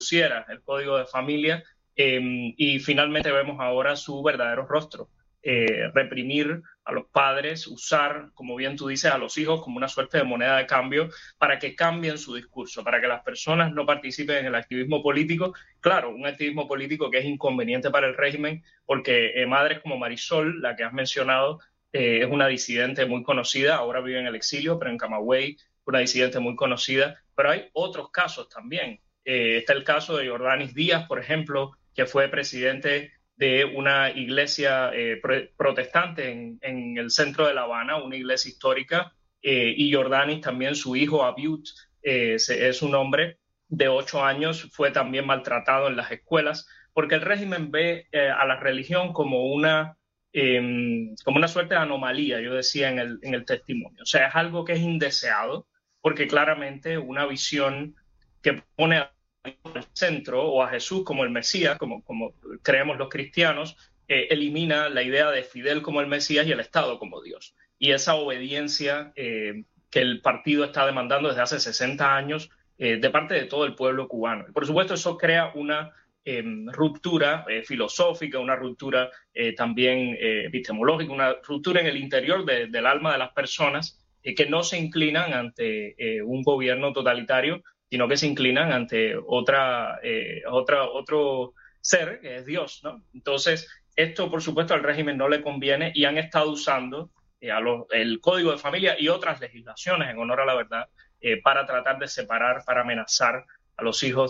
impusiera el código de familia y finalmente vemos ahora su verdadero rostro. Reprimir a los padres, usar, como bien tú dices, a los hijos como una suerte de moneda de cambio para que cambien su discurso, para que las personas no participen en el activismo político. Claro, un activismo político que es inconveniente para el régimen porque madres como Marisol, la que has mencionado, es una disidente muy conocida, ahora vive en el exilio, pero en Camagüey, una disidente muy conocida, pero hay otros casos también. Está el caso de Jordanis Díaz, por ejemplo, que fue presidente de una iglesia protestante en el centro de La Habana, una iglesia histórica, y Jordanis también, su hijo Abiud, es un hombre de 8 años, fue también maltratado en las escuelas, porque el régimen ve a la religión como como una suerte de anomalía, yo decía en el testimonio. O sea, es algo que es indeseado, porque claramente una visión que pone al centro o a Jesús como el Mesías, como creemos los cristianos, elimina la idea de Fidel como el Mesías y el Estado como Dios. Y esa obediencia que el partido está demandando desde hace 60 años de parte de todo el pueblo cubano. Por supuesto, eso crea una ruptura filosófica, una ruptura también epistemológica, una ruptura en el interior del alma de las personas que no se inclinan ante un gobierno totalitario, sino que se inclinan ante otro ser, que es Dios, ¿no? Entonces, esto, por supuesto, al régimen no le conviene y han estado usando el Código de Familia y otras legislaciones, en honor a la verdad, para tratar de separar, para amenazar a los hijos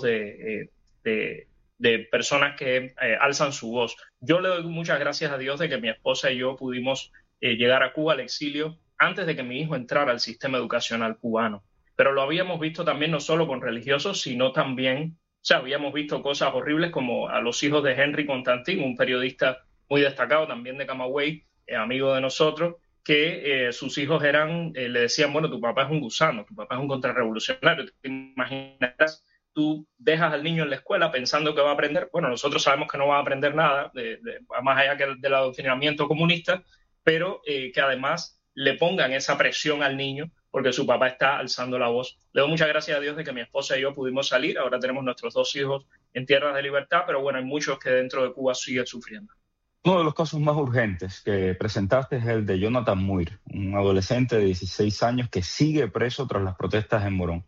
de personas que alzan su voz. Yo le doy muchas gracias a Dios de que mi esposa y yo pudimos llegar a Cuba al exilio antes de que mi hijo entrara al sistema educacional cubano. Pero lo habíamos visto también no solo con religiosos, sino también, o sea, habíamos visto cosas horribles como a los hijos de Henry Constantin, un periodista muy destacado también de Camagüey, amigo de nosotros, que sus hijos le decían, bueno, tu papá es un gusano, tu papá es un contrarrevolucionario, te imaginas, tú dejas al niño en la escuela pensando que va a aprender, bueno, nosotros sabemos que no va a aprender nada, más allá que del adoctrinamiento comunista, pero que además le pongan esa presión al niño porque su papá está alzando la voz. Le doy muchas gracias a Dios de que mi esposa y yo pudimos salir, ahora tenemos nuestros 2 hijos en tierras de libertad, pero bueno, hay muchos que dentro de Cuba siguen sufriendo. Uno de los casos más urgentes que presentaste es el de Jonathan Muir, un adolescente de 16 años que sigue preso tras las protestas en Morón.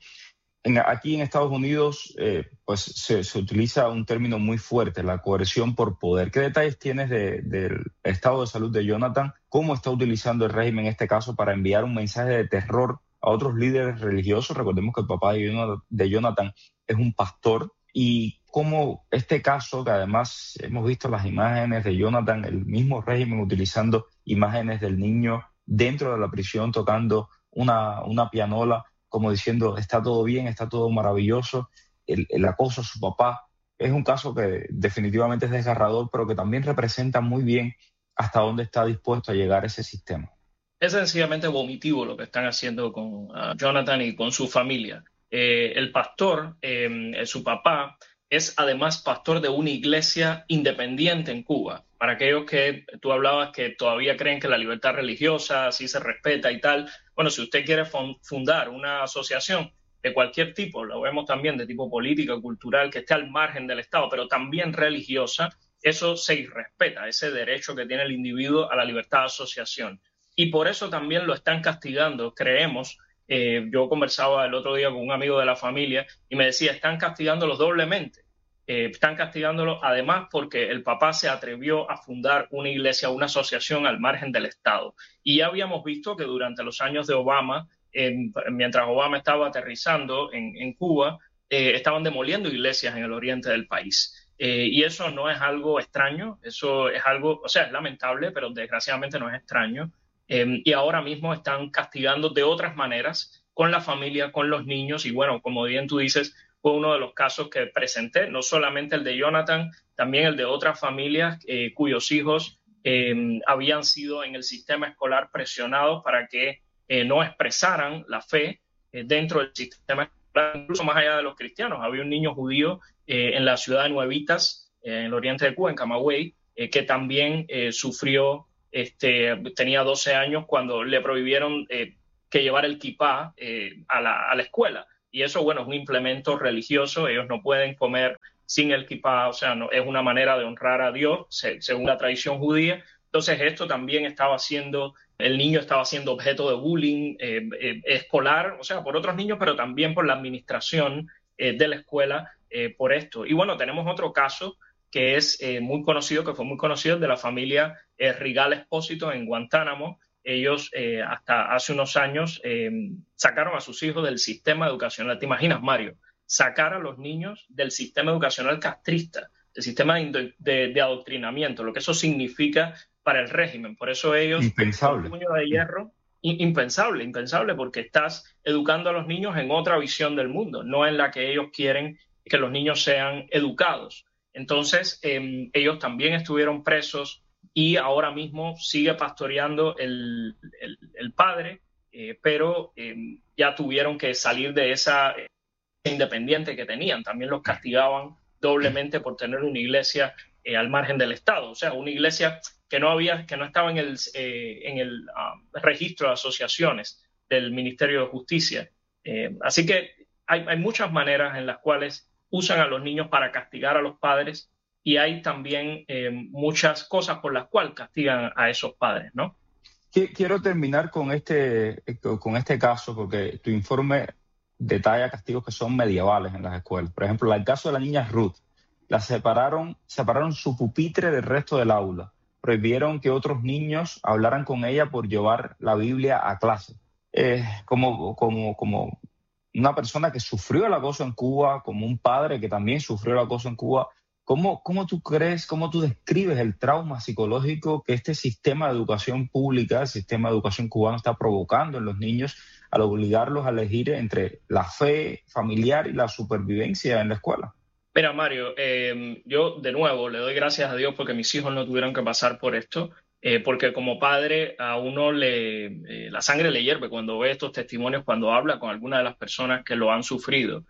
Aquí en Estados Unidos pues se utiliza un término muy fuerte, la coerción por poder. ¿Qué detalles tienes del estado de salud de Jonathan? ¿Cómo está utilizando el régimen en este caso para enviar un mensaje de terror a otros líderes religiosos? Recordemos que el papá de Jonathan es un pastor. Y cómo este caso, que además hemos visto las imágenes de Jonathan, el mismo régimen utilizando imágenes del niño dentro de la prisión tocando una pianola, como diciendo, está todo bien, está todo maravilloso, el acoso a su papá. Es un caso que definitivamente es desgarrador, pero que también representa muy bien hasta dónde está dispuesto a llegar ese sistema. Es sencillamente vomitivo lo que están haciendo con Jonathan y con su familia. El pastor, su papá, es además pastor de una iglesia independiente en Cuba. Para aquellos que tú hablabas que todavía creen que la libertad religiosa sí se respeta y tal, bueno, si usted quiere fundar una asociación de cualquier tipo, lo vemos también de tipo político, cultural, que esté al margen del Estado, pero también religiosa, eso se irrespeta, ese derecho que tiene el individuo a la libertad de asociación. Y por eso también lo están castigando, creemos. Yo conversaba el otro día con un amigo de la familia y me decía, están castigándolos doblemente. Están castigándolos además porque el papá se atrevió a fundar una iglesia, una asociación al margen del Estado. Y ya habíamos visto que durante los años de Obama, mientras Obama estaba aterrizando en Cuba, estaban demoliendo iglesias en el oriente del país. Y eso no es algo extraño, eso es algo, o sea, es lamentable, pero desgraciadamente no es extraño. Y ahora mismo están castigando de otras maneras con la familia, con los niños. Y bueno, como bien tú dices, fue uno de los casos que presenté, no solamente el de Jonathan, también el de otras familias cuyos hijos habían sido en el sistema escolar presionados para que no expresaran la fe dentro del sistema escolar, incluso más allá de los cristianos. Había un niño judío en la ciudad de Nuevitas, en el oriente de Cuba, en Camagüey, que también sufrió. Tenía 12 años cuando le prohibieron que llevar el kipá a la escuela. y eso, bueno, es un implemento religioso. Ellos no pueden comer sin el kipá, o sea, no, es una manera de honrar a Dios según la tradición judía. Entonces esto también el niño estaba siendo objeto de bullying escolar, o sea, por otros niños, pero también por la administración de la escuela por esto. Y bueno, tenemos otro caso que es muy conocido, que fue muy conocido, de la familia Rigal Espósito en Guantánamo. Ellos hasta hace unos años sacaron a sus hijos del sistema educacional. ¿Te imaginas, Mario? Sacar a los niños del sistema educacional castrista, del sistema de adoctrinamiento, lo que eso significa para el régimen. Por eso ellos, impensable. Con puño de hierro, impensable, porque estás educando a los niños en otra visión del mundo, no en la que ellos quieren que los niños sean educados. Entonces, ellos también estuvieron presos y ahora mismo sigue pastoreando el padre, pero ya tuvieron que salir de esa independiente que tenían. También los castigaban doblemente por tener una iglesia al margen del Estado, o sea, una iglesia que no estaba en el registro de asociaciones del Ministerio de Justicia. Así que hay muchas maneras en las cuales usan a los niños para castigar a los padres, y hay también muchas cosas por las cuales castigan a esos padres, ¿no? Quiero terminar con este caso, porque tu informe detalla castigos que son medievales en las escuelas. Por ejemplo, el caso de la niña Ruth, la separaron su pupitre del resto del aula, prohibieron que otros niños hablaran con ella por llevar la Biblia a clase. Como una persona que sufrió el acoso en Cuba, como un padre que también sufrió el acoso en Cuba, ¿cómo tú describes el trauma psicológico que este sistema de educación pública, el sistema de educación cubano, está provocando en los niños al obligarlos a elegir entre la fe familiar y la supervivencia en la escuela? Mira, Mario, yo de nuevo le doy gracias a Dios porque mis hijos no tuvieron que pasar por esto, porque como padre a uno la sangre le hierve cuando ve estos testimonios, cuando habla con alguna de las personas que lo han sufrido.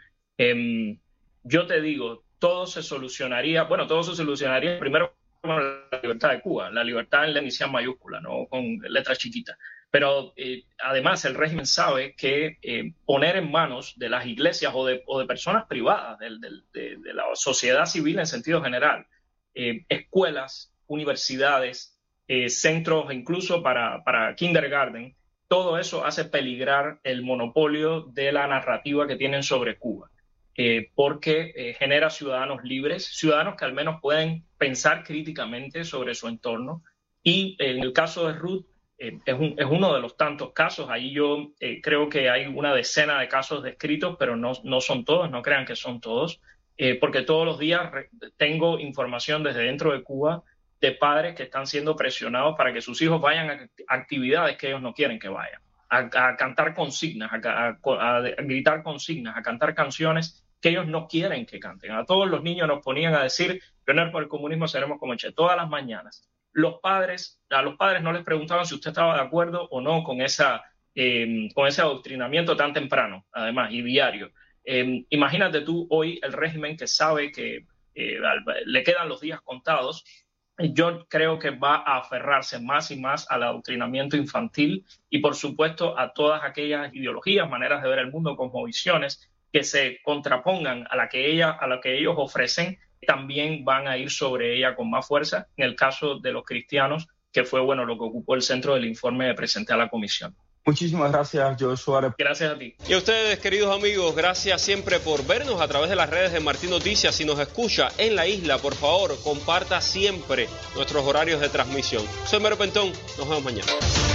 Yo te digo, todo se solucionaría primero con la libertad de Cuba, la libertad en la inicial mayúscula, no con letras chiquitas. Pero además el régimen sabe que poner en manos de las iglesias o de personas privadas, de la sociedad civil en sentido general, escuelas, universidades, centros incluso para kindergarten, todo eso hace peligrar el monopolio de la narrativa que tienen sobre Cuba. Porque genera ciudadanos libres, ciudadanos que al menos pueden pensar críticamente sobre su entorno. Y en el caso de Ruth, es uno de los tantos casos. Ahí yo creo que hay una decena de casos descritos, pero no son todos, no crean que son todos, porque todos los días tengo información desde dentro de Cuba de padres que están siendo presionados para que sus hijos vayan a actividades que ellos no quieren que vayan, a cantar consignas, a gritar consignas, a cantar canciones que ellos no quieren que canten. A todos los niños nos ponían a decir: pioneros por el comunismo seremos como Che, todas las mañanas. A los padres no les preguntaban si usted estaba de acuerdo o no con ese adoctrinamiento tan temprano, además, y diario. Imagínate tú hoy el régimen que sabe que le quedan los días contados. Yo creo que va a aferrarse más y más al adoctrinamiento infantil y, por supuesto, a todas aquellas ideologías, maneras de ver el mundo, cosmovisiones que se contrapongan a la que ellos ofrecen, también van a ir sobre ella con más fuerza. En el caso de los cristianos, que fue lo que ocupó el centro del informe que presenté a la comisión. Muchísimas gracias, Joe Suárez. Gracias a ti. Y a ustedes, queridos amigos, gracias siempre por vernos a través de las redes de Martín Noticias. Si nos escucha en la isla, por favor, comparta siempre nuestros horarios de transmisión. Soy Mero Pentón, nos vemos mañana.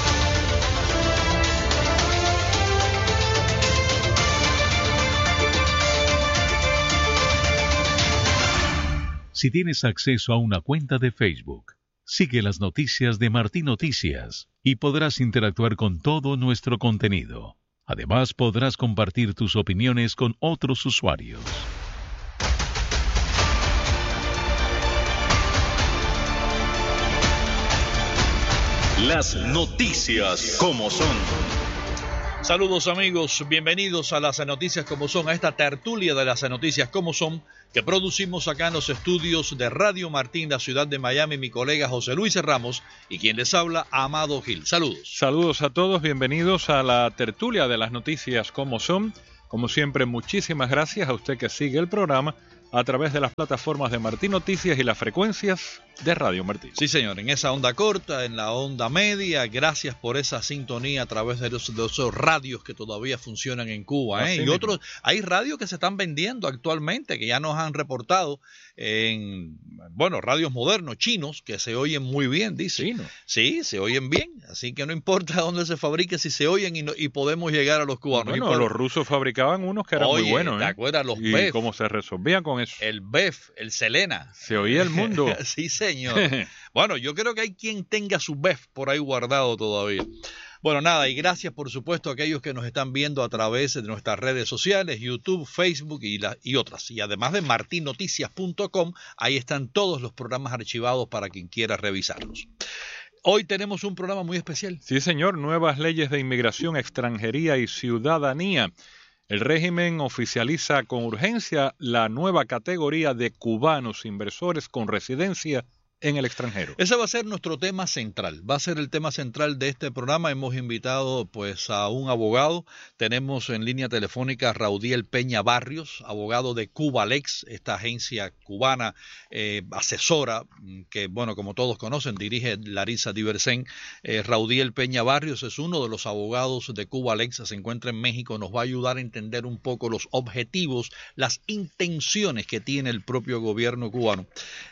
Si tienes acceso a una cuenta de Facebook, sigue las noticias de Martín Noticias y podrás interactuar con todo nuestro contenido. Además, podrás compartir tus opiniones con otros usuarios. Las noticias como son. Saludos amigos, bienvenidos a las noticias como son, a esta tertulia de las noticias como son que producimos acá en los estudios de Radio Martín, la ciudad de Miami, mi colega José Luis Ramos y quien les habla, Amado Gil. Saludos. Saludos a todos, bienvenidos a la tertulia de las noticias como son. Como siempre, muchísimas gracias a usted que sigue el programa a través de las plataformas de Martín Noticias y las frecuencias de Radio Martín. Sí, señor, en esa onda corta, en la onda media, gracias por esa sintonía a través de esos radios que todavía funcionan en Cuba. Y otros, hay radios que se están vendiendo actualmente, que ya nos han reportado en, radios modernos, chinos, que se oyen muy bien, dice. ¿Chino? Sí, se oyen bien, así que no importa dónde se fabrique, si se oyen y podemos llegar a los cubanos. Bueno, los rusos fabricaban unos que eran muy buenos. ¿Te acuerdas los BEF? ¿Y cómo se resolvían con eso? El BEF, el Selena. Se oía el mundo. Sí, señor. Bueno, yo creo que hay quien tenga su BEF por ahí guardado todavía. Bueno, nada, y gracias por supuesto a aquellos que nos están viendo a través de nuestras redes sociales, YouTube, Facebook y otras. Y además de martinnoticias.com, ahí están todos los programas archivados para quien quiera revisarlos. Hoy tenemos un programa muy especial. Sí, señor, nuevas leyes de inmigración, extranjería y ciudadanía. El régimen oficializa con urgencia la nueva categoría de cubanos inversores con residencia en el extranjero. Ese va a ser nuestro tema central, va a ser el tema central de este programa. Hemos invitado pues a un abogado, tenemos en línea telefónica a Raudiel Peña Barrios, abogado de Cubalex, esta agencia cubana asesora que, como todos conocen, dirige Larisa Diversen. Raudiel Peña Barrios es uno de los abogados de Cubalex, se encuentra en México, nos va a ayudar a entender un poco los objetivos, las intenciones que tiene el propio gobierno cubano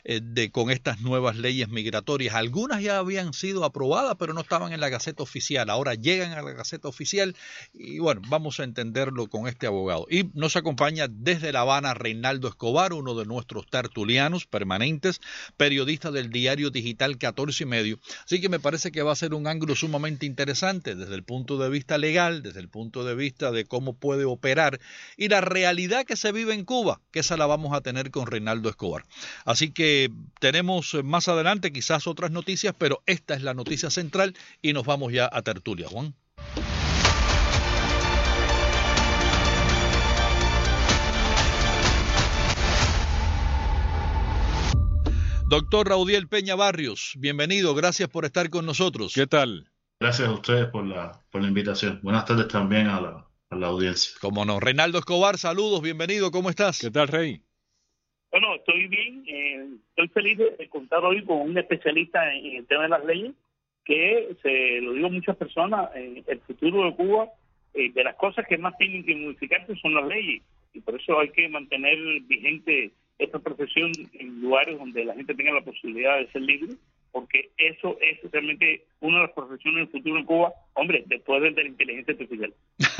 con estas nuevas leyes migratorias. Algunas ya habían sido aprobadas, pero no estaban en la Gaceta Oficial. Ahora llegan a la Gaceta Oficial y vamos a entenderlo con este abogado. Y nos acompaña desde La Habana Reinaldo Escobar, uno de nuestros tertulianos permanentes, periodista del diario digital 14 y medio. Así que me parece que va a ser un ángulo sumamente interesante desde el punto de vista legal, desde el punto de vista de cómo puede operar y la realidad que se vive en Cuba, que esa la vamos a tener con Reinaldo Escobar. Así que tenemos más adelante quizás otras noticias, pero esta es la noticia central y nos vamos ya a tertulia, Juan. Doctor Raudiel Peña Barrios, bienvenido, gracias por estar con nosotros. ¿Qué tal? Gracias a ustedes por la invitación. Buenas tardes también a la audiencia. Cómo no. Reinaldo Escobar, saludos, bienvenido, ¿cómo estás? ¿Qué tal, Rey? Bueno, estoy bien, estoy feliz de contar hoy con un especialista en el tema de las leyes, que se lo digo a muchas personas, el futuro de Cuba, de las cosas que más tienen que modificarse son las leyes, y por eso hay que mantener vigente esta profesión en lugares donde la gente tenga la posibilidad de ser libre, porque eso es realmente una de las profesiones del futuro en Cuba, hombre, después de la inteligencia artificial.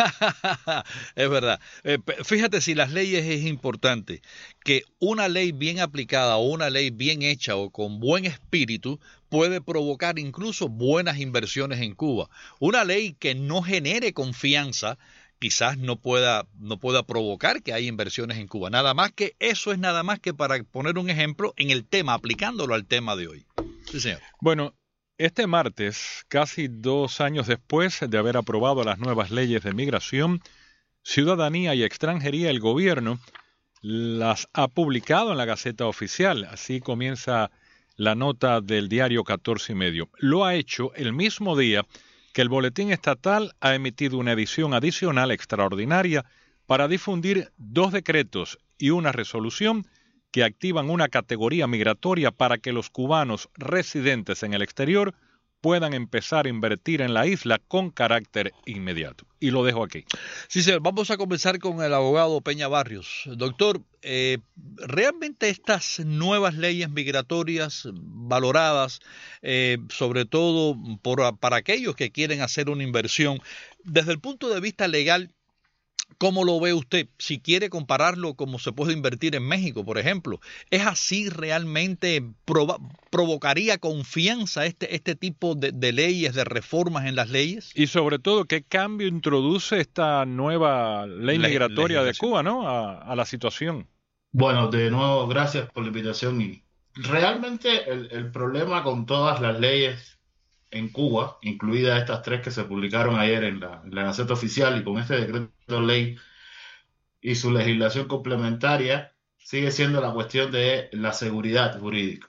Es verdad. Fíjate, si las leyes es importante, que una ley bien aplicada o una ley bien hecha o con buen espíritu puede provocar incluso buenas inversiones en Cuba. Una ley que no genere confianza quizás no pueda provocar que haya inversiones en Cuba. Nada más que eso es nada más que para poner un ejemplo en el tema, aplicándolo al tema de hoy. Sí, señor. Bueno, este martes, casi 2 años después de haber aprobado las nuevas leyes de migración, ciudadanía y extranjería, el gobierno las ha publicado en la Gaceta Oficial. Así comienza la nota del diario 14 y medio. Lo ha hecho el mismo día que el Boletín Estatal ha emitido una edición adicional extraordinaria para difundir 2 decretos y una resolución que activan una categoría migratoria para que los cubanos residentes en el exterior puedan empezar a invertir en la isla con carácter inmediato. Y lo dejo aquí. Sí, señor. Vamos a comenzar con el abogado Peña Barrios. Doctor, ¿realmente estas nuevas leyes migratorias valoradas, sobre todo para aquellos que quieren hacer una inversión, desde el punto de vista legal, ¿cómo lo ve usted? Si quiere compararlo como se puede invertir en México, por ejemplo, ¿es así realmente? ¿Provocaría confianza este tipo de leyes, de reformas en las leyes? Y sobre todo, ¿qué cambio introduce esta nueva ley migratoria de Cuba, ¿no? a la situación? Bueno, de nuevo, gracias por la invitación. Y realmente el problema con todas las leyes en Cuba, incluidas estas 3 que se publicaron ayer en la Gaceta Oficial y con este decreto ley y su legislación complementaria, sigue siendo la cuestión de la seguridad jurídica.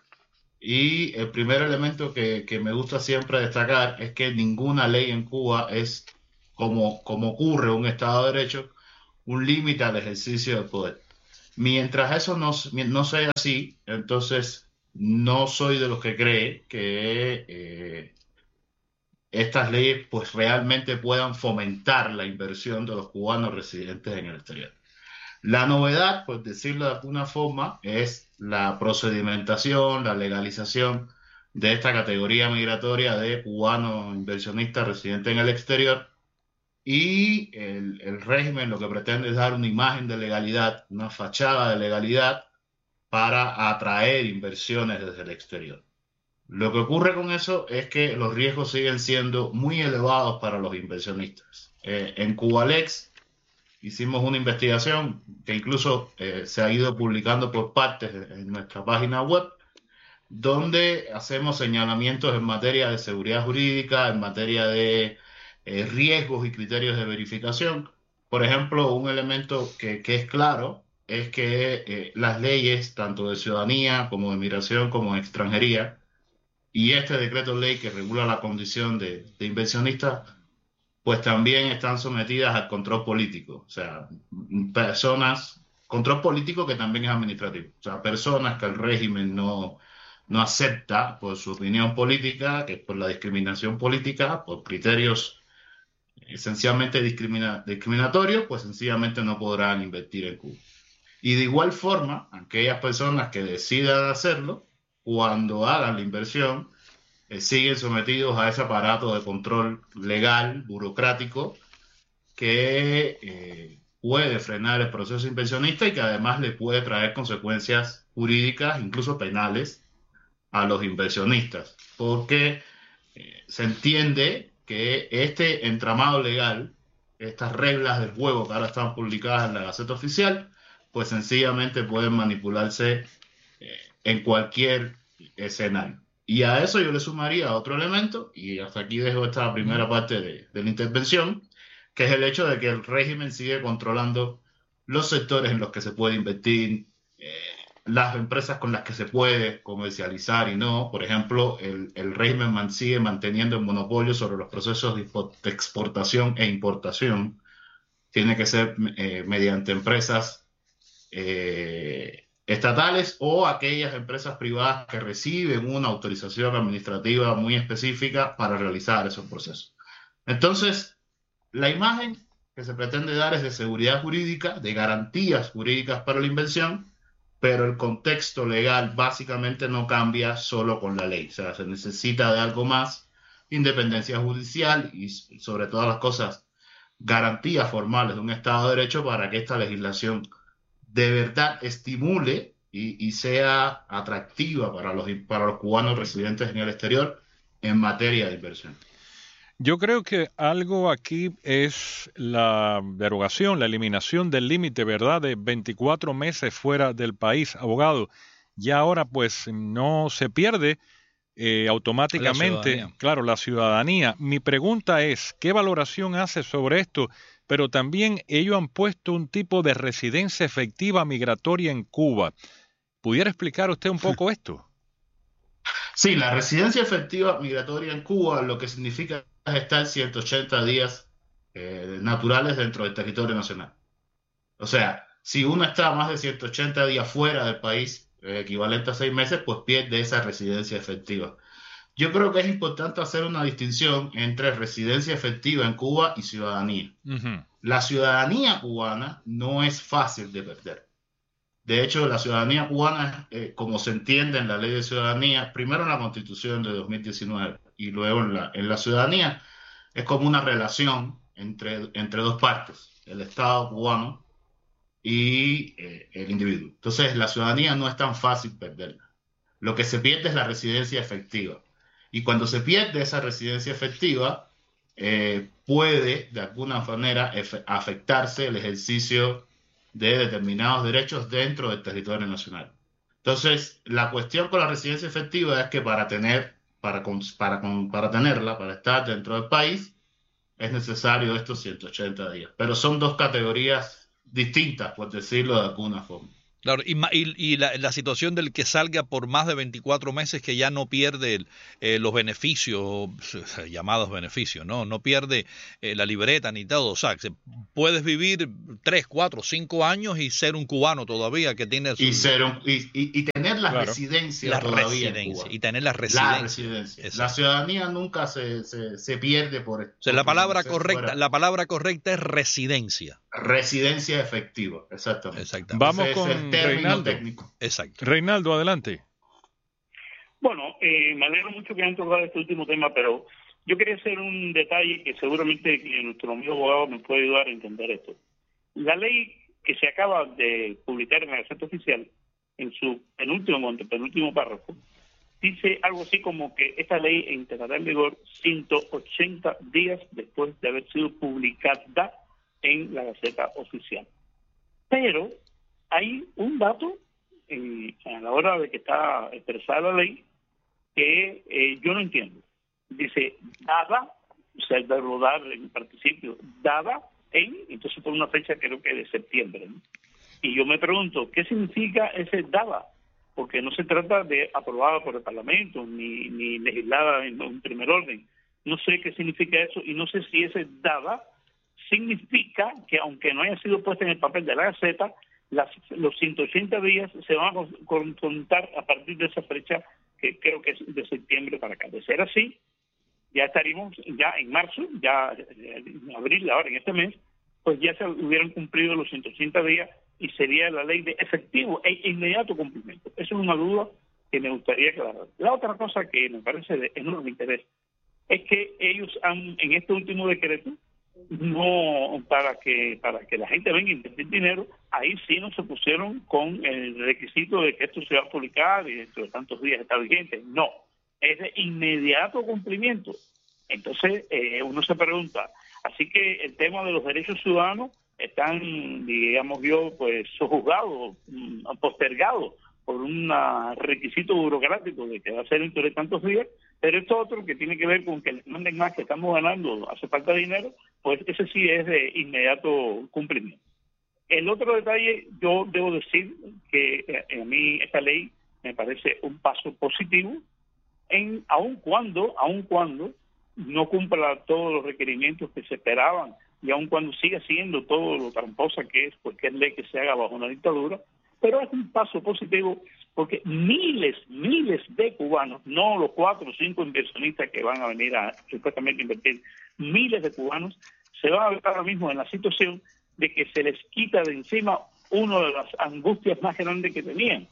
Y el primer elemento que me gusta siempre destacar es que ninguna ley en Cuba es como ocurre en un Estado de Derecho, un límite al ejercicio del poder. Mientras eso no sea así, entonces no soy de los que cree que estas leyes pues realmente puedan fomentar la inversión de los cubanos residentes en el exterior. La novedad, por decirlo de alguna forma, es la procedimentación, la legalización de esta categoría migratoria de cubanos inversionistas residentes en el exterior, y el régimen lo que pretende es dar una imagen de legalidad, una fachada de legalidad para atraer inversiones desde el exterior. Lo que ocurre con eso es que los riesgos siguen siendo muy elevados para los inversionistas. En Cubalex hicimos una investigación que incluso se ha ido publicando por partes en nuestra página web, donde hacemos señalamientos en materia de seguridad jurídica, en materia de riesgos y criterios de verificación. Por ejemplo, un elemento que es claro es que las leyes, tanto de ciudadanía como de migración como de extranjería, y este decreto ley que regula la condición de inversionista, pues también están sometidas al control político. O sea, control político que también es administrativo. O sea, personas que el régimen no acepta por su opinión política, que es por la discriminación política, por criterios esencialmente discriminatorios, pues sencillamente no podrán invertir en Cuba. Y de igual forma, aquellas personas que decidan hacerlo, cuando hagan la inversión, siguen sometidos a ese aparato de control legal, burocrático, que puede frenar el proceso inversionista y que además le puede traer consecuencias jurídicas, incluso penales, a los inversionistas, porque se entiende que este entramado legal, estas reglas del juego que ahora están publicadas en la Gaceta Oficial, pues sencillamente pueden manipularse en cualquier escenario. Y a eso yo le sumaría otro elemento, y hasta aquí dejo esta primera parte de la intervención, que es el hecho de que el régimen sigue controlando los sectores en los que se puede invertir, las empresas con las que se puede comercializar y no. Por ejemplo, el régimen sigue manteniendo el monopolio sobre los procesos de exportación e importación. Tiene que ser mediante empresas estatales o aquellas empresas privadas que reciben una autorización administrativa muy específica para realizar esos procesos. Entonces, la imagen que se pretende dar es de seguridad jurídica, de garantías jurídicas para la inversión, pero el contexto legal básicamente no cambia solo con la ley. O sea, se necesita de algo más, independencia judicial y, sobre todas las cosas, garantías formales de un Estado de Derecho para que esta legislación de verdad estimule y sea atractiva para los cubanos residentes en el exterior en materia de inversión. Yo creo que algo aquí es la derogación, la eliminación del límite, ¿verdad?, de 24 meses fuera del país, abogado. Ya ahora pues no se pierde automáticamente, la ciudadanía. Mi pregunta es, ¿qué valoración hace sobre esto? Pero también ellos han puesto un tipo de residencia efectiva migratoria en Cuba. ¿Pudiera explicar usted un poco esto? Sí, la residencia efectiva migratoria en Cuba lo que significa es estar 180 días naturales dentro del territorio nacional. O sea, si uno está más de 180 días fuera del país, equivalente a 6 meses, pues pierde esa residencia efectiva. Yo creo que es importante hacer una distinción entre residencia efectiva en Cuba y ciudadanía. Uh-huh. La ciudadanía cubana no es fácil de perder. De hecho, la ciudadanía cubana, como se entiende en la ley de ciudadanía, primero en la Constitución de 2019 y luego en la ciudadanía, es como una relación entre dos partes, el Estado cubano y el individuo. Entonces, la ciudadanía no es tan fácil perderla. Lo que se pierde es la residencia efectiva. Y cuando se pierde esa residencia efectiva, puede de alguna manera afectarse el ejercicio de determinados derechos dentro del territorio nacional. Entonces, la cuestión con la residencia efectiva es que para tenerla, para estar dentro del país, es necesario estos 180 días. Pero son dos categorías distintas, por decirlo de alguna forma. Claro, y la situación del que salga por más de 24 meses que ya no pierde los beneficios, llamados beneficios, no pierde la libreta ni todo. O sea, puedes vivir 3, 4, 5 años y ser un cubano todavía que tiene su... y tener la residencia todavía en Cuba. Y tener la residencia. La ciudadanía nunca se pierde por esto. O sea, la palabra correcta es residencia. Residencia efectiva, exactamente. Vamos con Reinaldo. Técnico. Exacto. Reinaldo, adelante. Bueno, me alegro mucho que hayan tocado este último tema, pero yo quería hacer un detalle que seguramente nuestro amigo abogado me puede ayudar a entender esto. La ley que se acaba de publicar en la Gaceta Oficial, en su penúltimo párrafo, dice algo así como que esta ley entrará en vigor 180 días después de haber sido publicada en la Gaceta Oficial. Pero hay un dato a la hora de que está expresada la ley que yo no entiendo. Dice, dada, o sea, el verbo dar en participio, dada en, entonces por una fecha creo que de septiembre, ¿no? Y yo me pregunto, ¿qué significa ese dada? Porque no se trata de aprobada por el Parlamento, ni legislada en un primer orden. No sé qué significa eso, y no sé si ese dada significa que aunque no haya sido puesta en el papel de la Gaceta, los 180 días se van a contar a partir de esa fecha, que creo que es de septiembre para acá. De ser así, ya estaríamos ya en marzo, ya en abril, ahora en este mes, pues ya se hubieran cumplido los 180 días y sería la ley de efectivo e inmediato cumplimiento. Eso es una duda que me gustaría aclarar. La otra cosa que me parece de enorme interés es que ellos han, en este último decreto, no para que la gente venga a invertir dinero, ahí sí no se pusieron con el requisito de que esto se va a publicar y dentro de tantos días está vigente. No, es de inmediato cumplimiento. Entonces uno se pregunta, así que el tema de los derechos ciudadanos están, digamos yo, pues sojuzgados, postergados por un requisito burocrático de que va a ser dentro de tantos días, pero esto otro que tiene que ver con que les manden más, que estamos ganando, hace falta dinero, pues ese sí es de inmediato cumplimiento. El otro detalle, yo debo decir que a mí esta ley me parece un paso positivo, aun cuando no cumpla todos los requerimientos que se esperaban, y aun cuando siga siendo todo lo tramposa que es cualquier ley que se haga bajo una dictadura, pero es un paso positivo porque miles de cubanos, no los 4 o 5 inversionistas que van a venir a supuestamente invertir, miles de cubanos se van a ver ahora mismo en la situación de que se les quita de encima una de las angustias más grandes que tenían.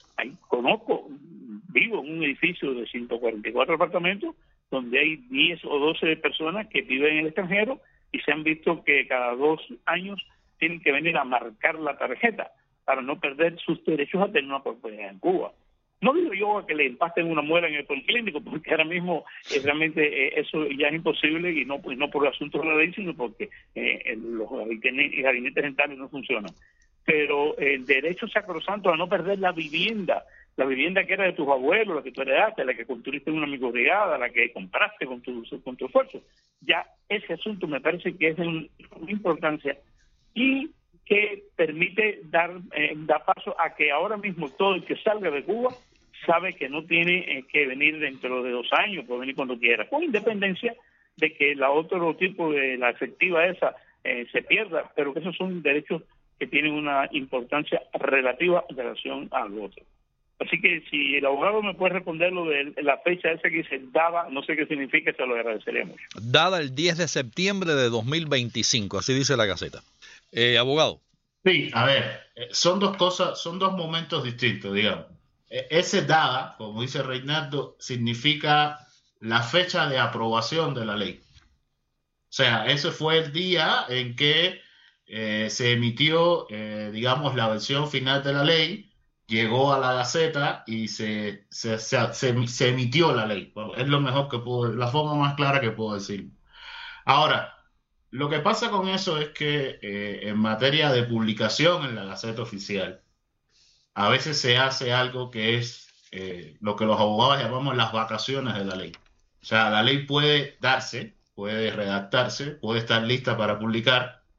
Vivo en un edificio de 144 apartamentos donde hay 10 o 12 personas que viven en el extranjero y se han visto que cada 2 años tienen que venir a marcar la tarjeta para no perder sus derechos a tener una propiedad en Cuba. No digo yo a que le empasten una muela en el policlínico, porque ahora mismo realmente eso ya es imposible, y no por asuntos de la ley, sino porque los gabinetes dentales no funcionan. Pero el derecho sacrosanto a no perder la vivienda que era de tus abuelos, la que tú heredaste, la que construiste en una microbrigada, la que compraste con tu esfuerzo, ya ese asunto me parece que es de una importancia y que permite dar paso a que ahora mismo todo el que salga de Cuba sabe que no tiene que venir dentro de 2 años, puede venir cuando quiera, con independencia de que la otro tipo de la efectiva esa se pierda, pero que esos son derechos que tienen una importancia relativa en relación al otro. Así que si el abogado me puede responder lo de la fecha esa que dice dada, no sé qué significa, se lo agradecería mucho. Dada el 10 de septiembre de 2025, así dice la Gaceta. Abogado. Sí, a ver, son dos cosas, son dos momentos distintos, digamos. Ese dada, como dice Reinaldo, significa la fecha de aprobación de la ley. O sea, ese fue el día en que se emitió, digamos, la versión final de la ley, llegó a la Gaceta y se emitió la ley. Bueno, es lo mejor que puedo, la forma más clara que puedo decir. Ahora, lo que pasa con eso es que en materia de publicación en la Gaceta Oficial, a veces se hace algo que es lo que los abogados llamamos las vacaciones de la ley. O sea, la ley puede darse, puede redactarse, puede estar lista para publicar,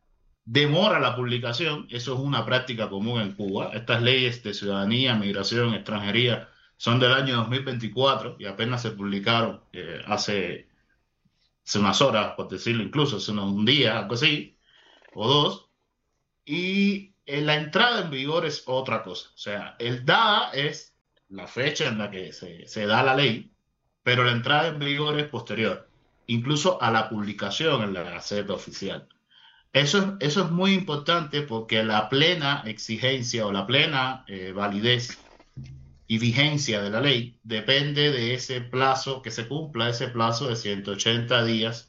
demora la publicación. Eso es una práctica común en Cuba. Estas leyes de ciudadanía, migración, extranjería son del año 2024 y apenas se publicaron hace unas horas, por decirlo, incluso hace un día, algo así, o dos. Y la entrada en vigor es otra cosa. O sea, el dada es la fecha en la que se da la ley, pero la entrada en vigor es posterior, incluso a la publicación en la Gaceta Oficial. Eso es muy importante porque la plena exigencia o la plena validez y vigencia de la ley depende de ese plazo, que se cumpla ese plazo de 180 días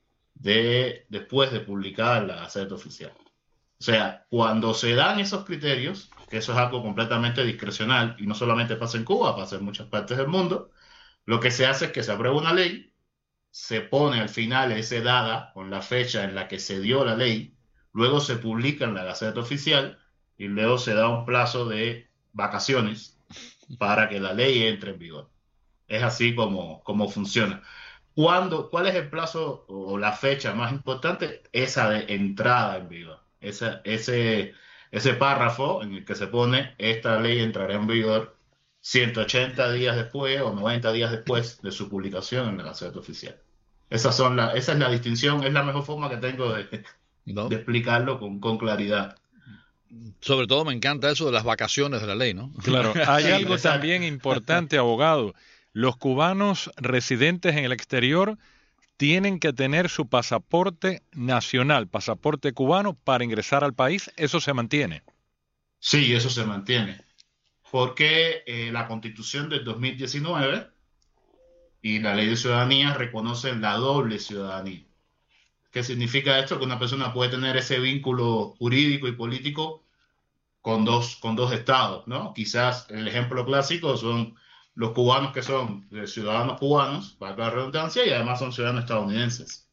después de publicar la Gaceta Oficial. O sea, cuando se dan esos criterios, que eso es algo completamente discrecional y no solamente pasa en Cuba, pasa en muchas partes del mundo, lo que se hace es que se aprueba una ley, se pone al final ese dada con la fecha en la que se dio la ley, luego se publica en la Gaceta Oficial y luego se da un plazo de vacaciones para que la ley entre en vigor. Es así como funciona. ¿Cuál es el plazo o la fecha más importante? Esa de entrada en vigor. Ese párrafo en el que se pone esta ley entrará en vigor 180 días después o 90 días después de su publicación en la Gaceta Oficial. Esa es la distinción, es la mejor forma que tengo de explicarlo con claridad. Sobre todo me encanta eso de las vacaciones de la ley, ¿no? Claro, hay algo exacto. también importante, abogado. Los cubanos residentes en el exterior tienen que tener su pasaporte nacional, pasaporte cubano, para ingresar al país. ¿Eso se mantiene? Sí, eso se mantiene. Porque la Constitución del 2019 y la Ley de Ciudadanía reconocen la doble ciudadanía. ¿Qué significa esto? Que una persona puede tener ese vínculo jurídico y político con dos estados, ¿no? Quizás el ejemplo clásico son los cubanos que son ciudadanos cubanos, para la redundancia, y además son ciudadanos estadounidenses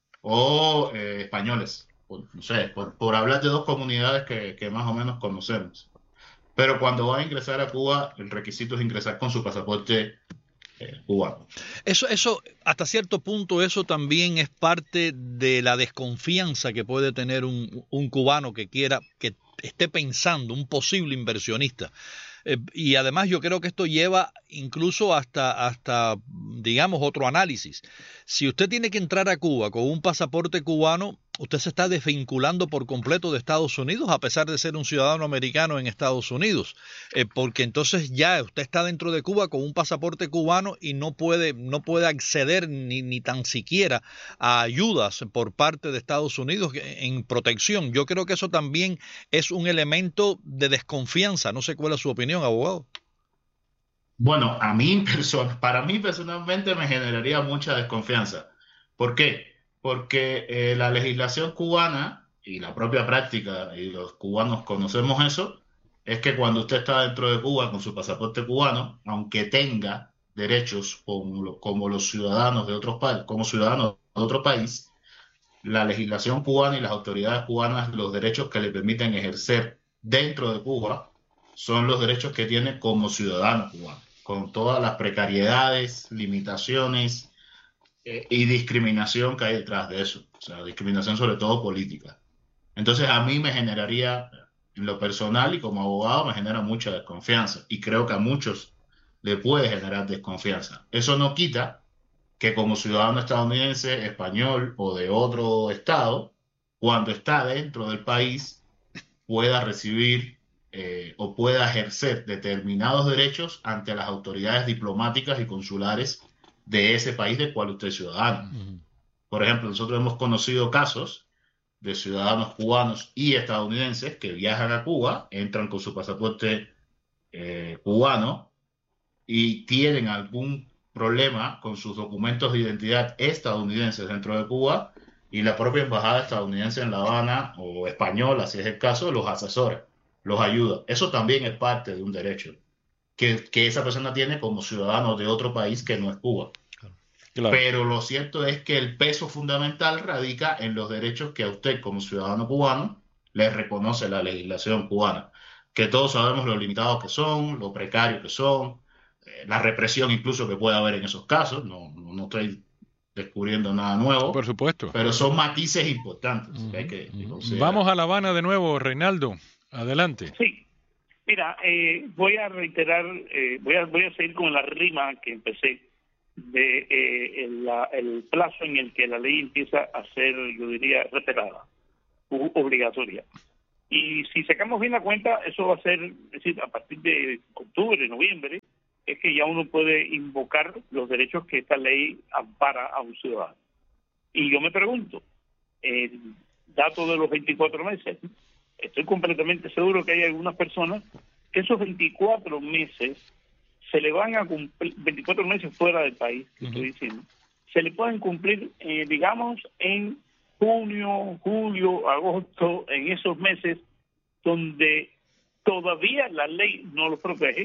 o españoles, no sé, por hablar de dos comunidades que más o menos conocemos. Pero cuando va a ingresar a Cuba, el requisito es ingresar con su pasaporte cubano. Eso, hasta cierto punto, eso también es parte de la desconfianza que puede tener un cubano que esté pensando, un posible inversionista. Y además yo creo que esto lleva incluso hasta, digamos, otro análisis. Si usted tiene que entrar a Cuba con un pasaporte cubano, usted se está desvinculando por completo de Estados Unidos, a pesar de ser un ciudadano americano en Estados Unidos, porque entonces ya usted está dentro de Cuba con un pasaporte cubano y no puede acceder ni tan siquiera a ayudas por parte de Estados Unidos en protección. Yo creo que eso también es un elemento de desconfianza. No sé cuál es su opinión, abogado. Bueno, para mí personalmente me generaría mucha desconfianza. ¿Por qué? Porque la legislación cubana y la propia práctica, y los cubanos conocemos eso, es que cuando usted está dentro de Cuba con su pasaporte cubano, aunque tenga derechos como los ciudadanos de otros países, como ciudadanos de otro país, la legislación cubana y las autoridades cubanas, los derechos que le permiten ejercer dentro de Cuba son los derechos que tiene como ciudadano cubano, con todas las precariedades, limitaciones y discriminación que hay detrás de eso, o sea, discriminación sobre todo política. Entonces a mí me generaría, en lo personal y como abogado, me genera mucha desconfianza y creo que a muchos le puede generar desconfianza. Eso no quita que como ciudadano estadounidense, español o de otro estado, cuando está dentro del país, pueda recibir o pueda ejercer determinados derechos ante las autoridades diplomáticas y consulares de ese país del cual usted es ciudadano. Por ejemplo, nosotros hemos conocido casos de ciudadanos cubanos y estadounidenses que viajan a Cuba, entran con su pasaporte cubano y tienen algún problema con sus documentos de identidad estadounidenses dentro de Cuba y la propia embajada estadounidense en La Habana o española, si es el caso, los asesora, los ayuda. Eso también es parte de un derecho que esa persona tiene como ciudadano de otro país que no es Cuba. Claro. Pero lo cierto es que el peso fundamental radica en los derechos que a usted como ciudadano cubano le reconoce la legislación cubana, que todos sabemos lo limitados que son, lo precarios que son, la represión incluso que puede haber en esos casos. No estoy descubriendo nada nuevo. Por supuesto. Pero son matices importantes que hay que considerar. Vamos a La Habana de nuevo, Reinaldo. Adelante. Sí. Mira, voy a reiterar, voy a seguir con la rima que empecé de el plazo en el que la ley empieza a ser, yo diría, respetada, obligatoria. Y si sacamos bien la cuenta, eso va a ser, es decir, a partir de octubre, noviembre, es que ya uno puede invocar los derechos que esta ley ampara a un ciudadano. Y yo me pregunto, el dato de los 24 meses, estoy completamente seguro que hay algunas personas que esos 24 meses se le van a cumplir, 24 meses fuera del país, que estoy diciendo, se le pueden cumplir, digamos, en junio, julio, agosto, en esos meses donde todavía la ley no los protege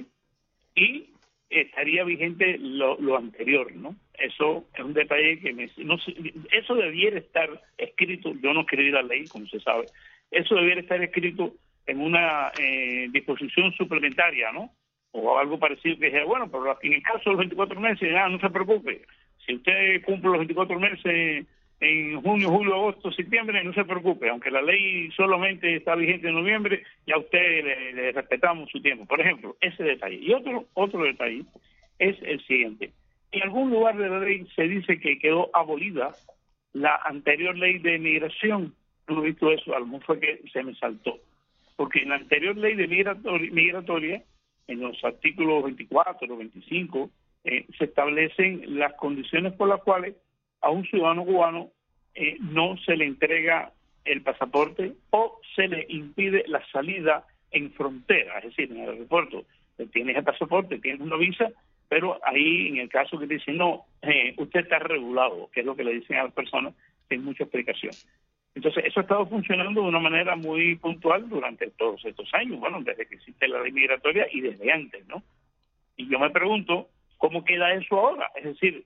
y estaría vigente lo anterior, ¿no? Eso es un detalle que eso debiera estar escrito. Yo no escribí la ley, como se sabe. Eso debiera estar escrito en una disposición suplementaria, ¿no? O algo parecido que dijera, bueno, pero en el caso de los 24 meses, no se preocupe. Si usted cumple los 24 meses en junio, julio, agosto, septiembre, no se preocupe. Aunque la ley solamente está vigente en noviembre, ya a usted le respetamos su tiempo. Por ejemplo, ese detalle. Y otro detalle es el siguiente. En algún lugar de la ley se dice que quedó abolida la anterior ley de migración. No he visto eso, a lo mejor fue que se me saltó. Porque en la anterior ley de migratoria, en los artículos 24 o 25, se establecen las condiciones por las cuales a un ciudadano cubano no se le entrega el pasaporte o se le impide la salida en frontera, es decir, en el aeropuerto. Tienes el pasaporte, tienes una visa, pero ahí en el caso que te dicen, no, usted está regulado, que es lo que le dicen a las personas, sin mucha explicación. Entonces, eso ha estado funcionando de una manera muy puntual durante todos estos años, bueno, desde que existe la ley migratoria y desde antes, ¿no? Y yo me pregunto, ¿cómo queda eso ahora? Es decir,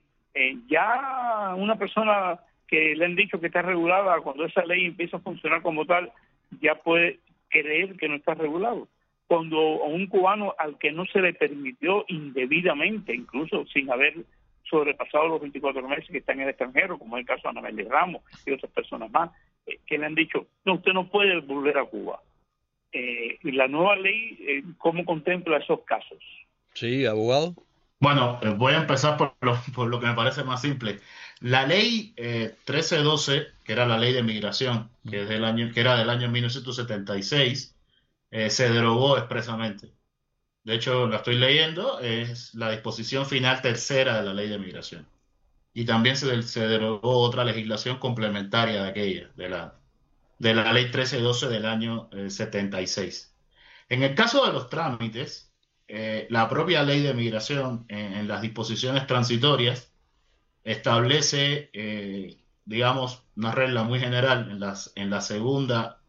ya una persona que le han dicho que está regulada, cuando esa ley empieza a funcionar como tal, ya puede creer que no está regulado. Cuando a un cubano al que no se le permitió indebidamente, incluso sin haber sobrepasado los 24 meses que está en el extranjero, como es el caso de Anabel Ramos y otras personas más, que le han dicho, no, usted no puede volver a Cuba. Y la nueva ley, ¿cómo contempla esos casos? Sí, abogado. Bueno, voy a empezar por lo que me parece más simple. La ley 1312, que era la ley de migración, que era del año 1976, se derogó expresamente. De hecho, la estoy leyendo, es la disposición final tercera de la ley de migración. Y también se derogó otra legislación complementaria de aquella, de la ley 1312 del año 76. En el caso de los trámites, la propia ley de migración, en las disposiciones transitorias, establece, digamos, una regla muy general en la segunda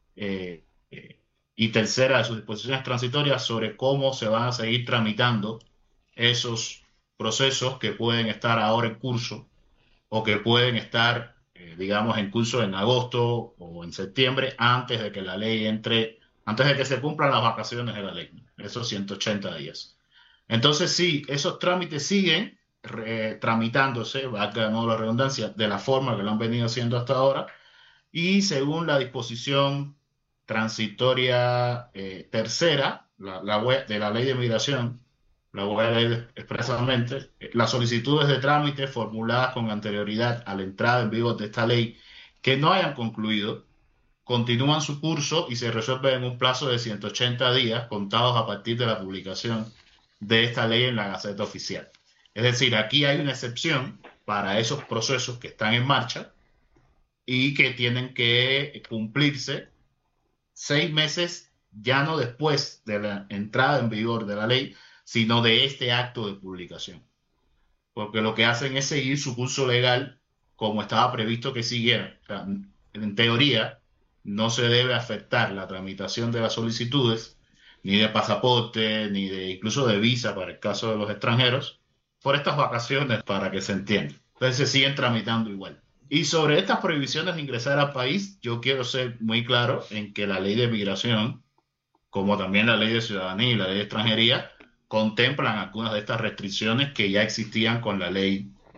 y tercera de sus disposiciones transitorias sobre cómo se van a seguir tramitando esos procesos que pueden estar ahora en curso o que pueden estar, digamos, en curso en agosto o en septiembre, antes de que la ley antes de que se cumplan las vacaciones de la ley, esos 180 días. Entonces, sí, esos trámites siguen tramitándose, valga no la redundancia, de la forma que lo han venido haciendo hasta ahora, y según la disposición transitoria tercera de la ley de migración, la voy a leer expresamente, las solicitudes de trámite formuladas con anterioridad a la entrada en vigor de esta ley que no hayan concluido, continúan su curso y se resuelven en un plazo de 180 días contados a partir de la publicación de esta ley en la Gaceta Oficial. Es decir, aquí hay una excepción para esos procesos que están en marcha y que tienen que cumplirse 6 meses, ya no después de la entrada en vigor de la ley, sino de este acto de publicación. Porque lo que hacen es seguir su curso legal como estaba previsto que siguiera. O sea, en teoría, no se debe afectar la tramitación de las solicitudes, ni de pasaporte, ni incluso de visa para el caso de los extranjeros, por estas vacaciones, para que se entienda. Entonces se siguen tramitando igual. Y sobre estas prohibiciones de ingresar al país, yo quiero ser muy claro en que la ley de migración, como también la ley de ciudadanía y la ley de extranjería, contemplan algunas de estas restricciones que ya existían con la ley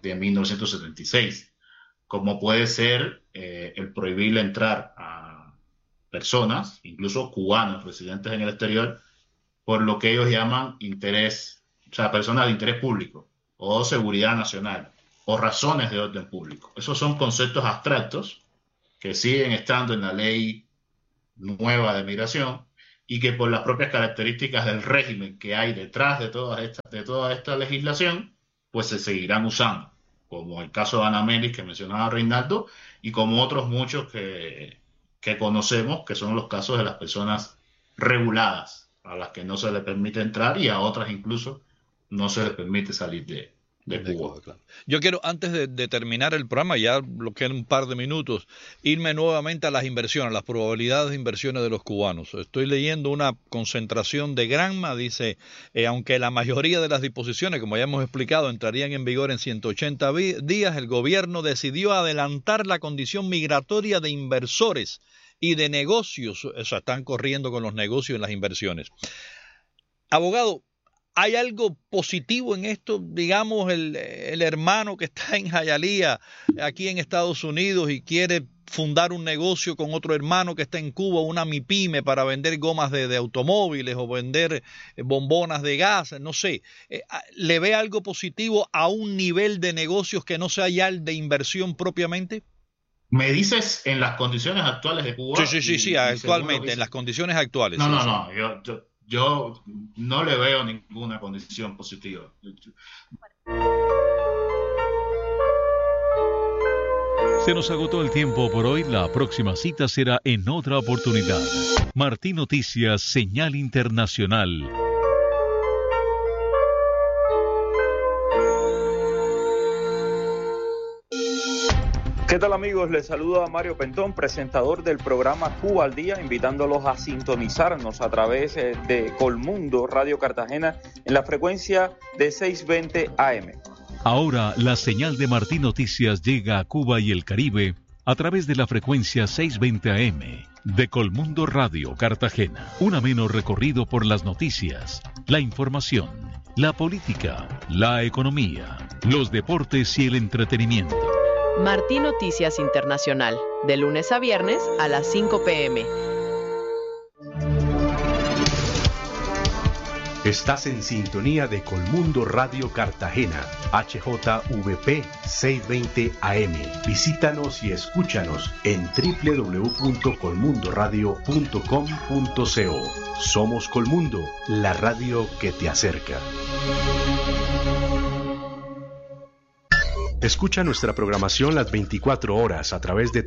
de 1976, como puede ser el prohibirle entrar a personas, incluso cubanos residentes en el exterior, por lo que ellos llaman interés, o sea, personas de interés público, o seguridad nacional, o razones de orden público. Esos son conceptos abstractos que siguen estando en la ley nueva de migración y que por las propias características del régimen que hay detrás de toda esta legislación, pues se seguirán usando, como el caso de Ana Melis que mencionaba Reinaldo, y como otros muchos que conocemos, que son los casos de las personas reguladas, a las que no se les permite entrar y a otras incluso no se les permite salir de Cuba. Claro. Yo quiero, antes de terminar el programa, ya lo quedan un par de minutos, irme nuevamente a las inversiones, las probabilidades de inversiones de los cubanos. Estoy leyendo una concentración de Granma, dice, aunque la mayoría de las disposiciones, como ya hemos explicado, entrarían en vigor en 180 días, el gobierno decidió adelantar la condición migratoria de inversores y de negocios, o sea, están corriendo con los negocios y las inversiones. Abogado, ¿hay algo positivo en esto? Digamos, el hermano que está en Hialeah, aquí en Estados Unidos, y quiere fundar un negocio con otro hermano que está en Cuba, una MIPYME, para vender gomas de automóviles o vender bombonas de gas, no sé. ¿Le ve algo positivo a un nivel de negocios que no sea ya el de inversión propiamente? ¿Me dices en las condiciones actuales de Cuba? Sí, actualmente, en las condiciones actuales. No, yo no le veo ninguna condición positiva. Se nos agotó el tiempo por hoy. La próxima cita será en otra oportunidad. Martín Noticias, señal internacional. ¿Qué tal, amigos? Les saluda Mario Pentón, presentador del programa Cuba al Día, invitándolos a sintonizarnos a través de Colmundo Radio Cartagena en la frecuencia de 620 AM. Ahora la señal de Martín Noticias llega a Cuba y el Caribe a través de la frecuencia 620 AM de Colmundo Radio Cartagena. Un ameno recorrido por las noticias, la información, la política, la economía, los deportes y el entretenimiento. Martín Noticias Internacional, de lunes a viernes a las 5 p.m. Estás en sintonía de Colmundo Radio Cartagena, HJVP 620 AM. Visítanos y escúchanos en www.colmundoradio.com.co. Somos Colmundo, la radio que te acerca. Escucha nuestra programación las 24 horas a través de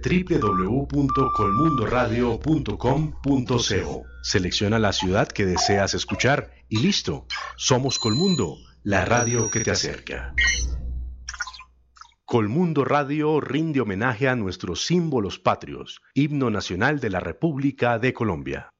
www.colmundoradio.com.co. Selecciona la ciudad que deseas escuchar y listo. Somos Colmundo, la radio que te acerca. Colmundo Radio rinde homenaje a nuestros símbolos patrios, himno nacional de la República de Colombia.